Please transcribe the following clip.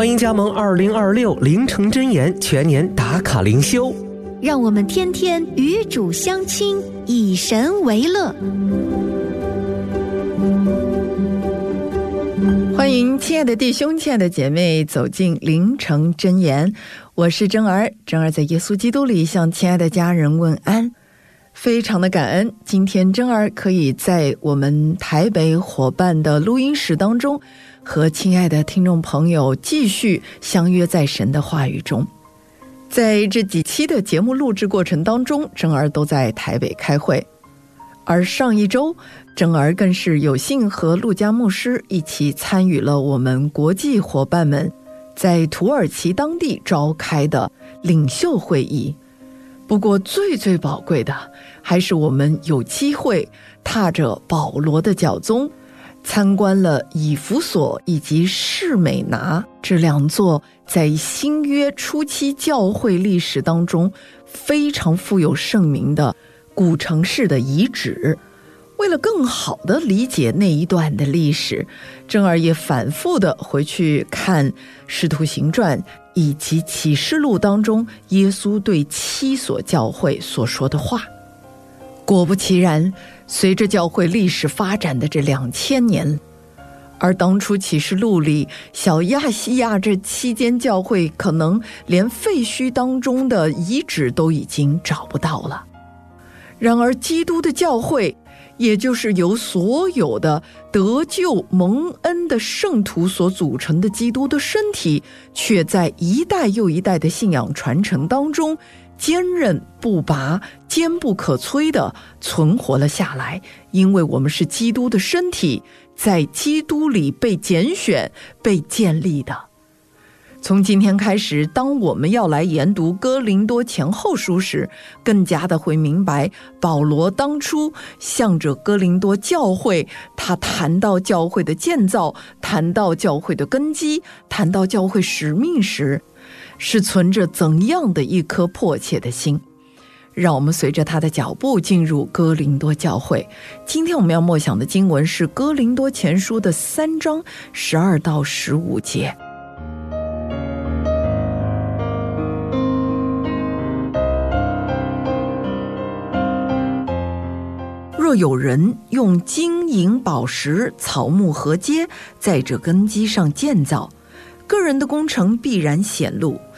欢迎加盟2026凌晨真言全年打卡灵修， 让我们天天与主相亲，以神为乐。 欢迎亲爱的弟兄亲爱的姐妹走进凌晨真言，我是真儿。真儿在耶稣基督里向亲爱的家人问安，非常的感恩，今天真儿可以在我们台北伙伴的录音室当中和亲爱的听众朋友继续相约在神的话语中。在这几期的节目录制过程当中，真儿都在台北开会，而上一周真儿更是有幸和陆家牧师一起参与了我们国际伙伴们在土耳其当地召开的领袖会议。不过最宝贵的还是我们有机会踏着保罗的脚踪，参观了以弗所以及士美拿这两座在新约初期教会历史当中非常富有盛名的古城市的遗址。为了更好地理解那一段的历史，真儿也反复地回去看《使徒行传》以及《启示录》当中耶稣对7所教会所说的话。果不其然，随着教会历史发展的这2000年，而当初《启示录》里小亚细亚这7间教会可能连废墟当中的遗址都已经找不到了。然而基督的教会，也就是由所有的得救蒙恩的圣徒所组成的基督的身体，却在一代又一代的信仰传承当中坚韧不拔、坚不可摧地存活了下来。因为我们是基督的身体，在基督里被拣选、被建立的。从今天开始，当我们要来研读哥林多前后书时，更加的会明白保罗当初向着哥林多教会，他谈到教会的建造，谈到教会的根基，谈到教会使命时，是存着怎样的一颗迫切的心。让我们随着他的脚步进入哥林多教会。今天我们要默想的经文是哥林多前书的3章12到15节。若有人用金银宝石、草木禾秸在这根基上建造，个人的工程必然显露，